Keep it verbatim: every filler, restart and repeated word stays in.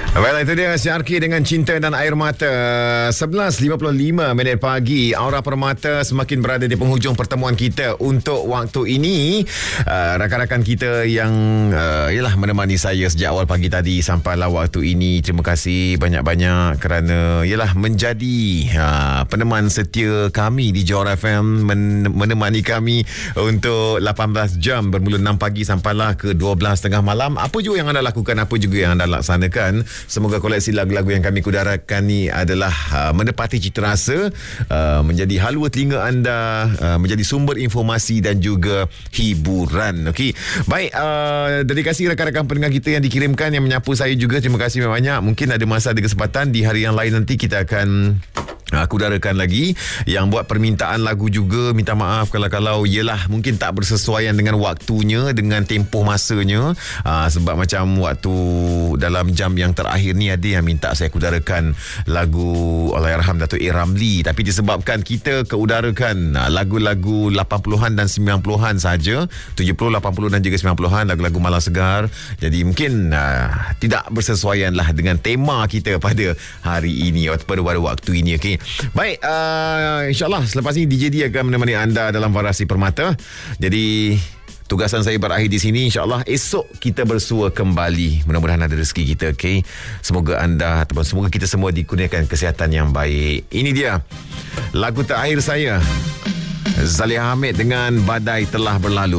Well, itu dia Syarki dengan Cinta dan Air Mata. sebelas lima puluh lima minit pagi. Aura Permata semakin berada di penghujung pertemuan kita untuk waktu ini. Uh, rakan-rakan kita yang uh, yalah menemani saya sejak awal pagi tadi sampailah waktu ini. Terima kasih banyak-banyak kerana yalah menjadi uh, peneman setia kami di Johor F M, men- menemani kami untuk lapan belas jam bermula enam pagi sampailah ke dua belas tengah malam. Apa juga yang anda lakukan, apa juga yang anda laksanakan, semoga koleksi lagu-lagu yang kami kudarakan ni adalah uh, menepati cita rasa, uh, menjadi halua telinga anda, uh, menjadi sumber informasi dan juga hiburan. Okey. Baik, uh, dedikasi rakan-rakan pendengar kita yang dikirimkan, yang menyapu saya juga, terima kasih banyak. Mungkin ada masa, ada kesempatan di hari yang lain nanti kita akan aku darakan lagi. Yang buat permintaan lagu juga, minta maaf kalau-kalau yelah mungkin tak bersesuaian dengan waktunya, dengan tempoh masanya. Aa, sebab macam waktu dalam jam yang terakhir ni ada yang minta saya kudarakan lagu Allahyarham Datuk A. Ramli, tapi disebabkan kita keudarakan lagu-lagu lapan puluhan dan sembilan puluhan saja, tujuh puluh, lapan puluh dan juga sembilan puluhan, lagu-lagu Malam Segar. Jadi mungkin aa, tidak bersesuaian lah dengan tema kita pada hari ini, pada, pada waktu ini. Okey. Baik, uh, insyaAllah selepas ini D J D akan menemani anda dalam Variasi Permata. Jadi tugasan saya berakhir di sini. InsyaAllah esok kita bersua kembali. Mudah-mudahan ada rezeki kita. Okay? Semoga anda ataupun semoga kita semua dikurniakan kesihatan yang baik. Ini dia lagu terakhir saya, Zaliha Hamid dengan Badai Telah Berlalu.